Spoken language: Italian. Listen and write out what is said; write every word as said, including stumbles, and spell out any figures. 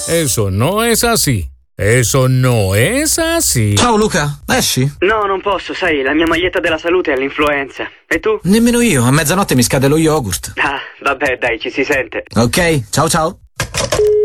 Eso no es así. Eso no es así. Ciao Luca, esci? No, non posso, sai, la mia maglietta della salute è all'influenza. E tu? Nemmeno io, a mezzanotte mi scade lo yogurt. Ah, vabbè, dai, ci si sente. Ok, ciao ciao.